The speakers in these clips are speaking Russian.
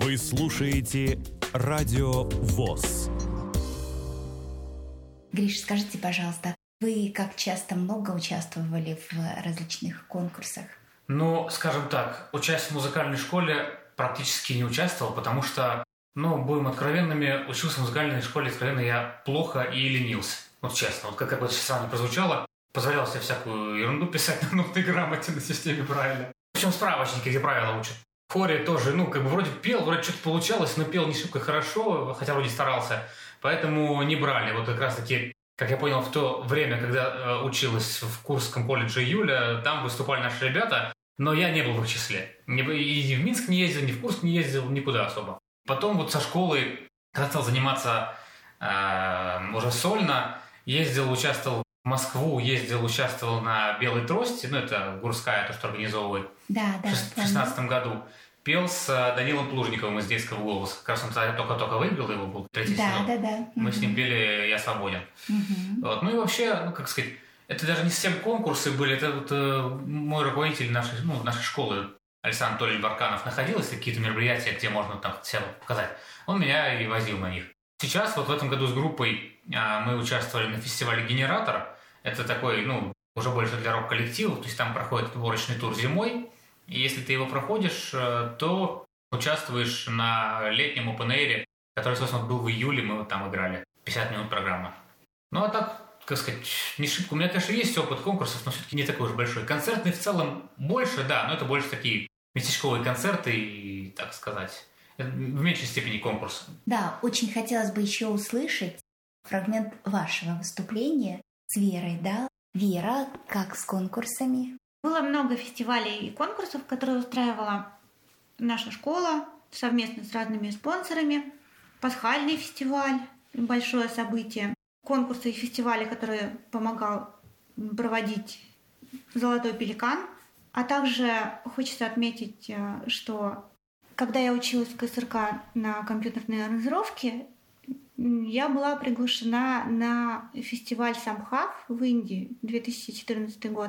Вы слушаете Радио ВОС. Гриш, скажите, пожалуйста, вы как часто много участвовали в различных конкурсах? Ну, скажем так, участие в музыкальной школе практически не участвовал, потому что, будем откровенными, учился в музыкальной школе, откровенно, я плохо и ленился. Вот честно, вот как бы это сейчас не прозвучало, позволял себе всякую ерунду писать на нотной грамоте на системе Брайля. Причем справочники, где правила учат. В хоре тоже, вроде пел, вроде что-то получалось, но пел не шибко хорошо, хотя вроде старался. Поэтому не брали. Вот как раз-таки, как я понял, в то время, когда училась в Курском колледже Юля, там выступали наши ребята, но я не был в их числе. И в Минск не ездил, ни в Курск не ездил, никуда особо. Потом вот со школы, когда стал заниматься уже сольно, участвовал в Москву, участвовал на «Белой трости», это Гурская, то, что организовывает, Да, в 2016 году. Пел с Данилом Плужниковым из «Детского голоса». Как раз он только-только выиграл, его был третий сезон. Да. Мы с ним пели «Я свободен». Вот. И вообще, это даже не совсем конкурсы были, это вот мой руководитель нашей школы, Александр Анатольевич Барканов, находилось какие-то мероприятия, где можно там себя показать. Он меня и возил на них. Сейчас вот в этом году с группой мы участвовали на фестивале «Генератор». Это такой, уже больше для рок-коллективов, то есть там проходит отборочный тур зимой. И если ты его проходишь, то участвуешь на летнем опен-эйре, который, собственно, был в июле, мы вот там играли. 50 минут программы. А так, не шибко. У меня, конечно, есть опыт конкурсов, но все-таки не такой уж большой. Концертный в целом больше, да, но это больше такие местечковые концерты и, так сказать, в меньшей степени конкурс. Да, очень хотелось бы еще услышать фрагмент вашего выступления с Верой, да? Вера, как с конкурсами? Было много фестивалей и конкурсов, которые устраивала наша школа совместно с разными спонсорами. Пасхальный фестиваль, большое событие. Конкурсы и фестивали, которые помогал проводить «Золотой пеликан». А также хочется отметить, что когда я училась в КСРК на компьютерной аранжировке, я была приглашена на фестиваль «Самхав» в Индии, 2014 год.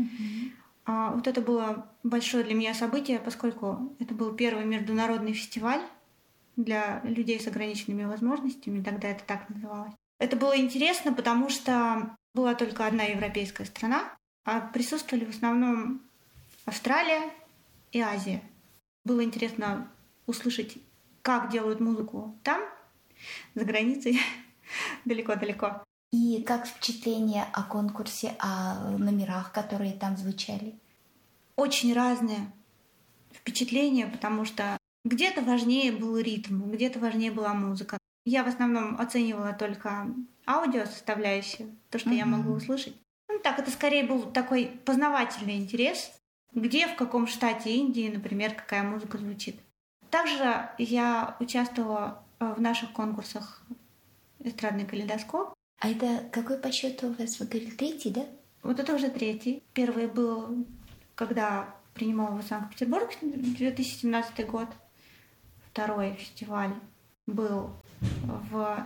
Вот это было большое для меня событие, поскольку это был первый международный фестиваль для людей с ограниченными возможностями, тогда это так называлось. Это было интересно, потому что была только одна европейская страна, а присутствовали в основном Австралия и Азия. Было интересно услышать, как делают музыку там, за границей, далеко-далеко. И как впечатление о конкурсе, о номерах, которые там звучали? Очень разные впечатления, потому что где-то важнее был ритм, где-то важнее была музыка. Я в основном оценивала только аудио составляющую, то, что я могу услышать. Это скорее был такой познавательный интерес, где, в каком штате Индии, например, какая музыка звучит. Также я участвовала в наших конкурсах «Эстрадный калейдоскоп». А это какой по счету у вас? Вы говорили, третий, да? Вот это уже третий. Первый был, когда принимала в Санкт-Петербург, 2017 год. Второй фестиваль был в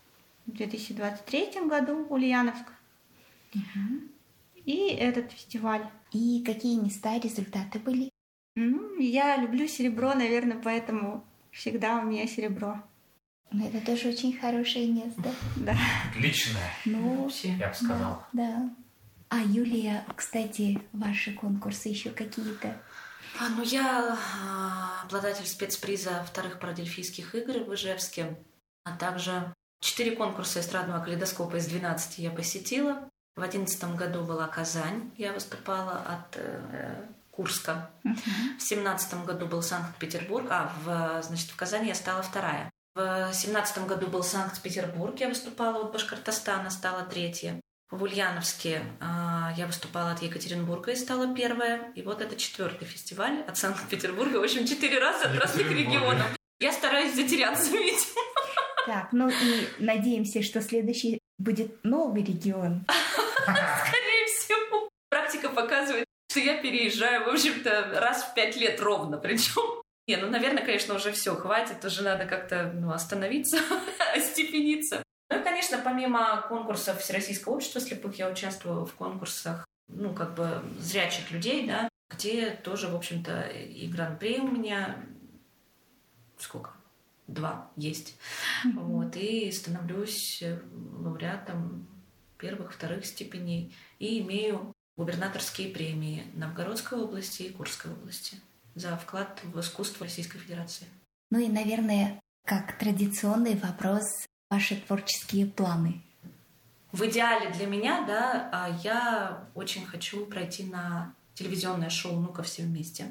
2023 году, Ульяновск. И этот фестиваль. И какие места, результаты были? Я люблю серебро, наверное, поэтому всегда у меня серебро. Это тоже очень хорошее место. Да. Отличное, я бы сказал. Да. А, Юлия, кстати, ваши конкурсы еще какие-то? Я обладатель спецприза вторых парадельфийских игр в Ижевске, а также 4 конкурса эстрадного калейдоскопа из 12 я посетила. В 2011 году была Казань, я выступала от Курска. В 2017 году был Санкт-Петербург, в Казани я стала вторая. В 2017 году был Санкт-Петербург, я выступала от Башкортостана, стала третья. В Ульяновске я выступала от Екатеринбурга и стала первая. И вот это 4-й фестиваль от Санкт-Петербурга. В общем, 4 раза от разных регионов. Я стараюсь затеряться, видимо. Так, и надеемся, что следующий будет новый регион. Скорее всего. Практика показывает, что я переезжаю, в общем-то, раз в 5 лет ровно причем. Наверное, конечно, уже все, хватит, уже надо как-то остановиться, остепениться. Конечно, помимо конкурсов Всероссийского общества слепых, я участвовала в конкурсах, зрячих людей, да, где тоже, в общем-то, и гран-при у меня сколько? 2 есть. Вот, и становлюсь лауреатом первых, вторых степеней. И имею губернаторские премии Новгородской области и Курской области за вклад в искусство Российской Федерации. Ну и, наверное, как традиционный вопрос, ваши творческие планы. В идеале для меня, да, я очень хочу пройти на телевизионное шоу «Ну-ка, все вместе».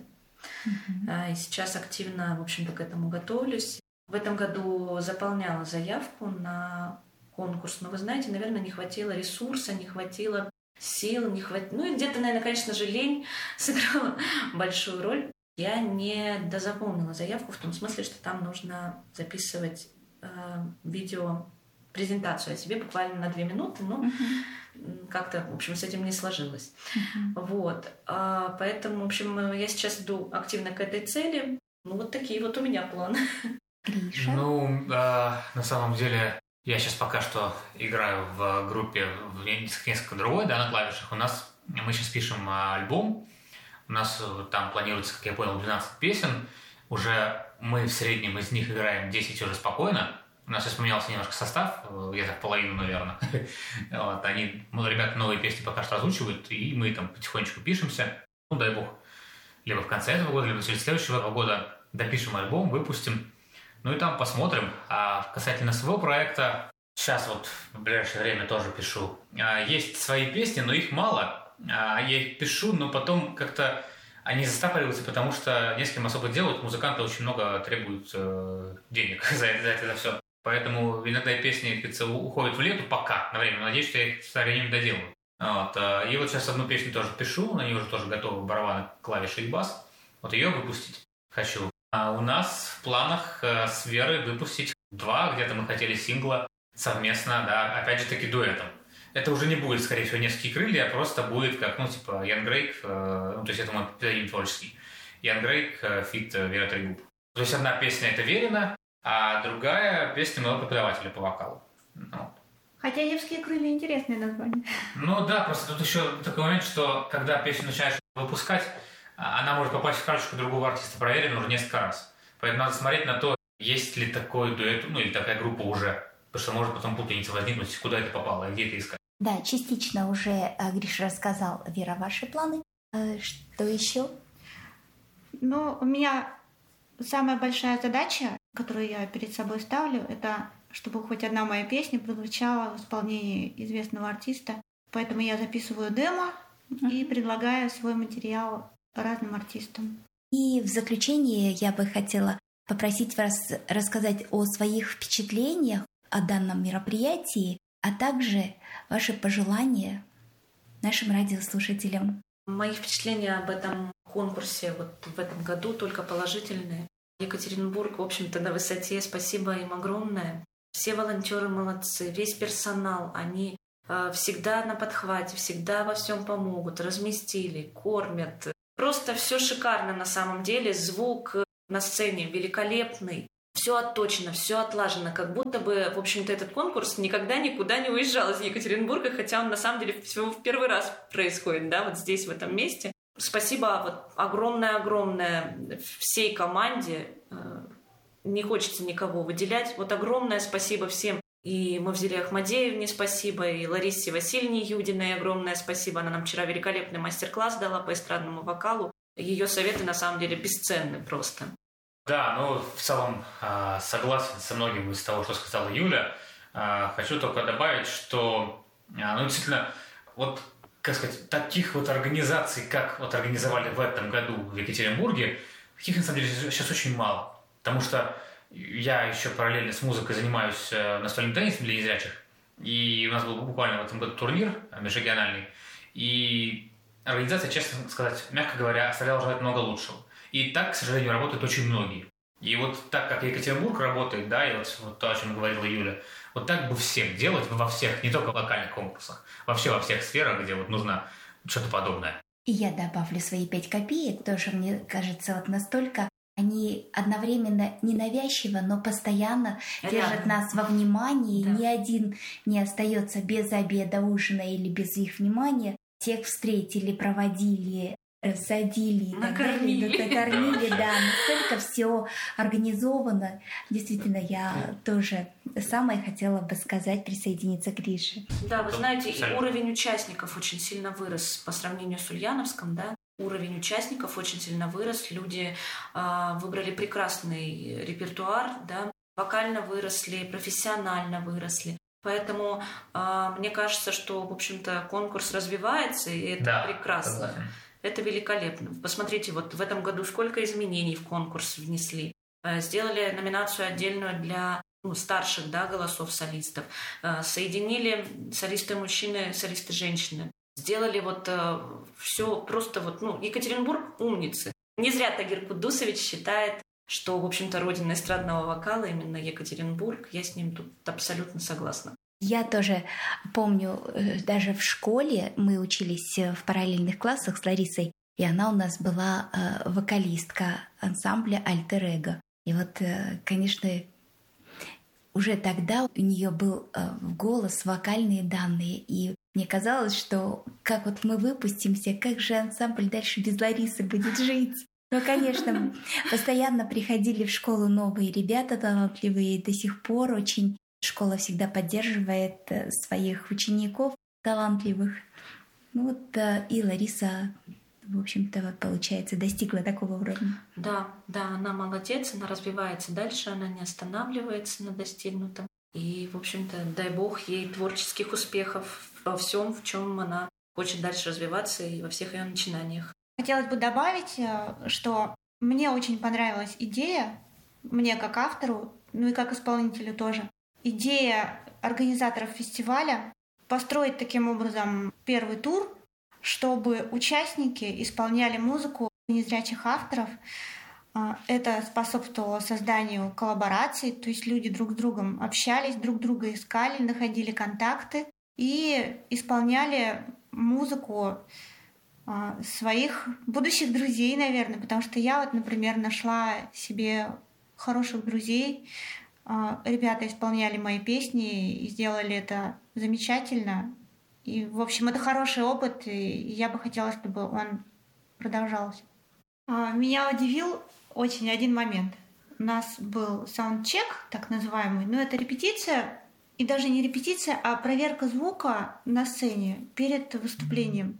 И сейчас активно, в общем-то, к этому готовлюсь. В этом году заполняла заявку на конкурс, но, вы знаете, наверное, не хватило ресурса, не хватило сил, ну и где-то, наверное, конечно же, лень сыграла большую роль. Я не дозаполнила заявку в том смысле, что там нужно записывать видео-презентацию о себе буквально на 2 минуты, но как-то, в общем, с этим не сложилось. Вот. Поэтому, в общем, я сейчас иду активно к этой цели. Ну, вот такие вот у меня планы. Гриша? Ну, на самом деле, я сейчас пока что играю в группе несколько другой, да, на клавишах. Мы сейчас пишем альбом. У нас там планируется, как я понял, 12 песен. Уже мы в среднем из них играем 10 уже спокойно. У нас сейчас поменялся немножко состав, я так половину, наверное. Вот, ребята новые песни пока что озвучивают, и мы там потихонечку пишемся. Ну, дай бог, либо в конце этого года, либо в следующего года допишем альбом, выпустим. Ну и там посмотрим. А касательно своего проекта, сейчас вот в ближайшее время тоже пишу. Есть свои песни, но их мало. Я их пишу, но потом как-то они застапливаются, потому что не с кем особо делать. Музыканты очень много требуют денег за это все. Поэтому иногда песни, кажется, уходят в лету пока, на время. Надеюсь, что я их со временем доделаю. Вот. И вот сейчас одну песню тоже пишу, на ней уже тоже готовы барабаны, клавиши и бас. Вот ее выпустить хочу. А у нас в планах с Верой выпустить 2, где-то мы хотели сингла совместно, да, опять же таки дуэтом. Это уже не будет, скорее всего, «Невские крылья», а просто будет как, типа, Ян Грейк, то есть это мой псевдоним творческий. Ян Грейк, фит Вера Трегуб. То есть одна песня — это Верина, а другая песня моего преподавателя по вокалу. Вот. Хотя «Невские крылья» — интересное название. Ну да, просто тут еще такой момент, что когда песню начинаешь выпускать, она может попасть в карточку другого артиста, проверенного уже несколько раз. Поэтому надо смотреть на то, есть ли такой дуэт, или такая группа уже. Потому что может потом путаница возникнуть, куда это попало, где это искать. Да, частично уже Гриша рассказал. Вера, ваши планы? Что еще? Ну, у меня самая большая задача, которую я перед собой ставлю, это чтобы хоть одна моя песня прозвучала в исполнении известного артиста. Поэтому я записываю демо и предлагаю свой материал разным артистам. И в заключение я бы хотела попросить вас рассказать о своих впечатлениях о данном мероприятии, а также ваши пожелания нашим радиослушателям. Мои впечатления об этом конкурсе вот в этом году только положительные. Екатеринбург, в общем-то, на высоте. Спасибо им огромное. Все волонтеры молодцы, весь персонал, они всегда на подхвате, всегда во всем помогут, разместили, кормят. Просто все шикарно на самом деле. Звук на сцене великолепный. Все отточено, все отлажено, как будто бы, в общем-то, этот конкурс никогда никуда не уезжал из Екатеринбурга, хотя он на самом деле всего в первый раз происходит, да, вот здесь, в этом месте. Спасибо вот огромное-огромное всей команде, не хочется никого выделять, вот огромное спасибо всем. И Мавзеле Ахмадеевне спасибо, и Ларисе Васильевне Юдиной огромное спасибо, она нам вчера великолепный мастер-класс дала по эстрадному вокалу, ее советы на самом деле бесценны просто. Да, ну, в целом согласен со многим из того, что сказала Юля. Хочу только добавить, что, действительно, вот, как сказать, таких вот организаций, как вот организовали в этом году в Екатеринбурге, таких, на самом деле, сейчас очень мало. Потому что я еще параллельно с музыкой занимаюсь настольным теннисом для незрячих. И у нас был буквально в этом году турнир межрегиональный. И организация, честно сказать, мягко говоря, оставляла желать много лучшего. И так, к сожалению, работают очень многие. И вот так, как Екатеринбург работает, да, и вот то, о чем говорила Юля, вот так бы всем делать во всех, не только в локальных конкурсах, вообще во всех сферах, где вот нужно что-то подобное. И я добавлю свои 5 копеек, тоже, мне кажется, вот настолько они одновременно ненавязчиво, но постоянно держат нас во внимании. Да. Ни один не остается без обеда, ужина или без их внимания. Всех встретили, проводили, рассадили, накормили. Накормили, да, настолько все организовано. Действительно, я тоже самое хотела бы сказать, присоединиться к Грише. Да, вы знаете, и уровень участников очень сильно вырос по сравнению с Ульяновском, да. Уровень участников очень сильно вырос, люди выбрали прекрасный репертуар, да, вокально выросли, профессионально выросли. Поэтому мне кажется, что, в общем-то, конкурс развивается, и это прекрасно. Согласен. Это великолепно. Посмотрите, вот в этом году сколько изменений в конкурс внесли. Сделали номинацию отдельную для старших, да, голосов солистов. Соединили солисты мужчины, солисты женщины. Сделали вот все просто вот, Екатеринбург умницы. Не зря Тагир Кудусович считает, что, в общем-то, родина эстрадного вокала именно Екатеринбург. Я с ним тут абсолютно согласна. Я тоже помню, даже в школе мы учились в параллельных классах с Ларисой, и она у нас была вокалистка ансамбля «Альтер-эго». И вот, конечно, уже тогда у нее был голос, вокальные данные, и мне казалось, что как вот мы выпустимся, как же ансамбль дальше без Ларисы будет жить? Ну, конечно, постоянно приходили в школу новые ребята талантливые, до сих пор очень школа всегда поддерживает своих учеников талантливых. И Лариса, в общем-то, получается, достигла такого уровня. Да, она молодец, она развивается дальше, она не останавливается на достигнутом. И, в общем-то, дай бог ей творческих успехов во всем, в чем она хочет дальше развиваться и во всех ее начинаниях. Хотелось бы добавить, что мне очень понравилась идея, мне как автору, и как исполнителю тоже, идея организаторов фестиваля построить таким образом первый тур, чтобы участники исполняли музыку незрячих авторов. Это способствовало созданию коллабораций, то есть люди друг с другом общались, друг друга искали, находили контакты и исполняли музыку своих будущих друзей, наверное, потому что я например, нашла себе хороших друзей. Ребята исполняли мои песни и сделали это замечательно. И, в общем, это хороший опыт, и я бы хотела, чтобы он продолжался. Меня удивил очень один момент. У нас был саундчек, так называемый, но это репетиция, и даже не репетиция, а проверка звука на сцене перед выступлением.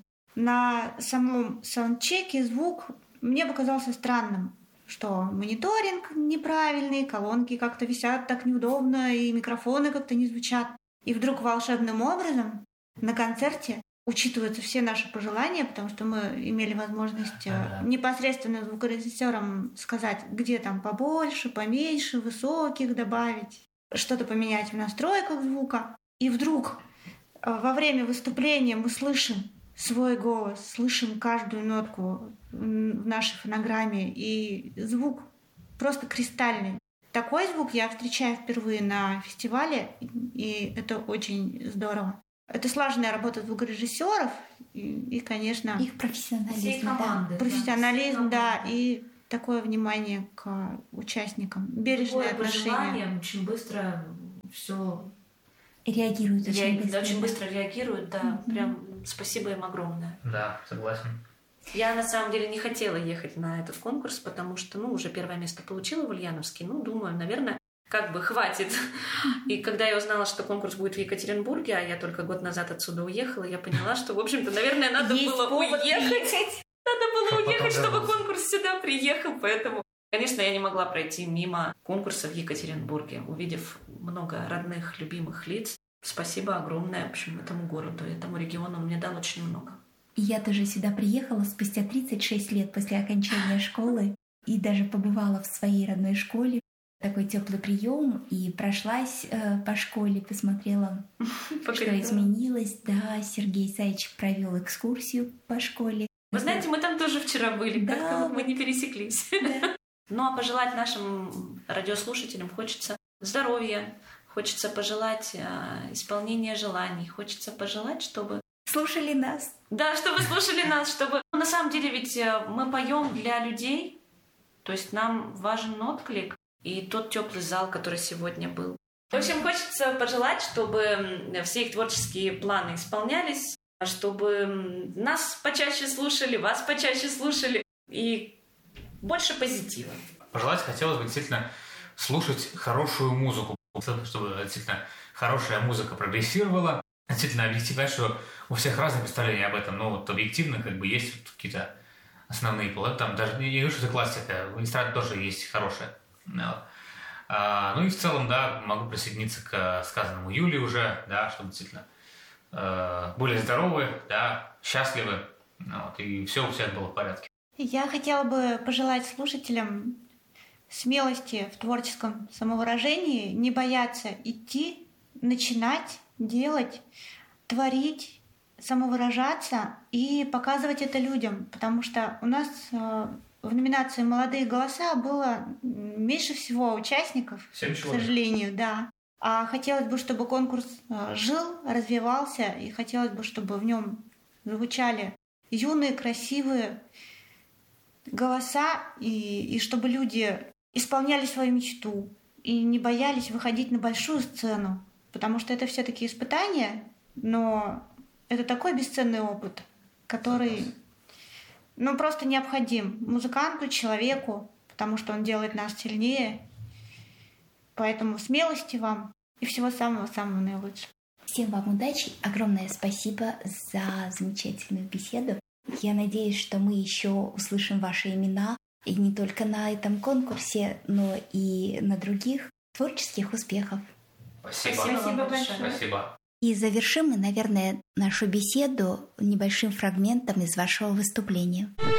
На самом саундчеке звук мне показался странным, что мониторинг неправильный, колонки как-то висят так неудобно, и микрофоны как-то не звучат. И вдруг волшебным образом на концерте учитываются все наши пожелания, потому что мы имели возможность непосредственно звукорежиссерам сказать, где там побольше, поменьше, высоких добавить, что-то поменять в настройках звука. И вдруг во время выступления мы слышим свой голос, слышим каждую нотку в нашей фонограмме, и звук просто кристальный. Такой звук я встречаю впервые на фестивале, и это очень здорово. Это слаженная работа звукорежиссеров и конечно, их профессионализм, профессионализм, и такое внимание к участникам, бережное отношение. Очень быстро все реагируют, очень быстро реагируют, прям спасибо им огромное. Да, согласен. Я на самом деле не хотела ехать на этот конкурс, потому что, уже первое место получила в Ульяновске. Думаю, наверное, хватит. И когда я узнала, что конкурс будет в Екатеринбурге, а я только год назад отсюда уехала, я поняла, что, в общем-то, наверное, надо было уехать. Надо было уехать, чтобы конкурс сюда приехал. Поэтому, конечно, я не могла пройти мимо конкурса в Екатеринбурге, увидев много родных, любимых лиц. Спасибо огромное, в общем, этому городу, этому региону. Он мне дал очень много. Я тоже сюда приехала спустя 36 лет после окончания школы и даже побывала в своей родной школе. Такой теплый прием, и прошлась по школе, посмотрела, что изменилось. Да, Сергей Исаевич провел экскурсию по школе. Вы знаете, мы там тоже вчера были, как-то мы не пересеклись. Да. А пожелать нашим радиослушателям хочется здоровья, хочется пожелать исполнения желаний, хочется пожелать, чтобы слушали нас. Да, чтобы слушали нас, чтобы... На самом деле ведь мы поем для людей, то есть нам важен отклик и тот теплый зал, который сегодня был. В общем, хочется пожелать, чтобы все их творческие планы исполнялись, чтобы нас почаще слушали, вас почаще слушали и больше позитива. Пожелать хотелось бы действительно слушать хорошую музыку, чтобы действительно хорошая музыка прогрессировала. Действительно объективно, что у всех разные представления об этом, но вот объективно как бы есть вот какие-то основные планы. Там даже не говорю, что это классика, в эстраде тоже есть хорошая. Ну и в целом, да, могу присоединиться к сказанному Юле уже, да, чтобы действительно более здоровы, да, счастливы, вот, и все у всех было в порядке. Я хотела бы пожелать слушателям смелости в творческом самовыражении, не бояться идти, начинать, делать, творить, самовыражаться и показывать это людям, потому что у нас в номинации «Молодые голоса» было меньше всего участников, 7 к человек. сожалению, да. А хотелось бы, чтобы конкурс жил, развивался, и хотелось бы, чтобы в нем звучали юные, красивые голоса, и чтобы люди исполняли свою мечту и не боялись выходить на большую сцену, потому что это все-таки испытание, но это такой бесценный опыт, который просто необходим музыканту, человеку, потому что он делает нас сильнее. Поэтому смелости вам и всего самого-самого наилучшего. Всем вам удачи, огромное спасибо за замечательную беседу. Я надеюсь, что мы еще услышим ваши имена, и не только на этом конкурсе, но и на других. Творческих успехов! Спасибо. Спасибо большое. Спасибо. И завершим мы, наверное, нашу беседу небольшим фрагментом из вашего выступления.